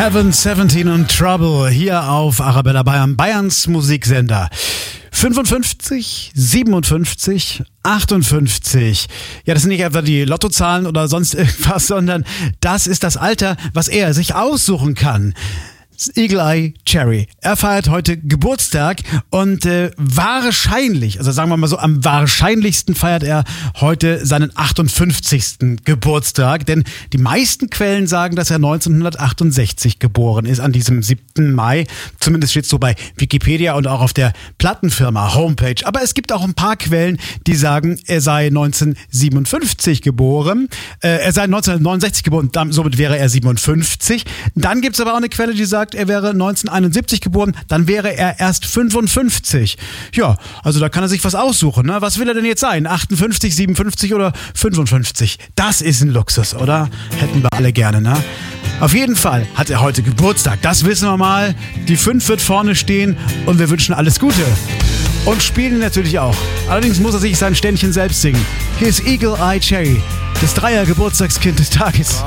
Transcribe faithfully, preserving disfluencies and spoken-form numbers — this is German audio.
Heaven siebzehn und Trouble hier auf Arabella Bayern, Bayerns Musiksender. fünfundfünfzig, siebenundfünfzig, achtundfünfzig. Ja, das sind nicht etwa die Lottozahlen oder sonst irgendwas, sondern das ist das Alter, was er sich aussuchen kann. Eagle Eye Cherry. Er feiert heute Geburtstag und äh, wahrscheinlich, also sagen wir mal so, am wahrscheinlichsten feiert er heute seinen achtundfünfzigsten Geburtstag, denn die meisten Quellen sagen, dass er neunzehnhundertachtundsechzig geboren ist, an diesem siebten Mai. Zumindest steht es so bei Wikipedia und auch auf der Plattenfirma Homepage. Aber es gibt auch ein paar Quellen, die sagen, er sei neunzehnhundertsiebenundfünfzig geboren. Äh, er sei neunzehnhundertneunundsechzig geboren, somit wäre er siebenundfünfzig. Dann gibt es aber auch eine Quelle, die sagt, er wäre neunzehnhunderteinundsiebzig geboren, dann wäre er erst fünfundfünfzig. Ja, also da kann er sich was aussuchen. Ne? Was will er denn jetzt sein? achtundfünfzig, siebenundfünfzig oder fünfundfünfzig? Das ist ein Luxus, oder? Hätten wir alle gerne, ne? Auf jeden Fall hat er heute Geburtstag. Das wissen wir mal. Die fünf wird vorne stehen und wir wünschen alles Gute. Und spielen natürlich auch. Allerdings muss er sich sein Ständchen selbst singen. Hier ist Eagle Eye Cherry, das Dreier-Geburtstagskind des Tages.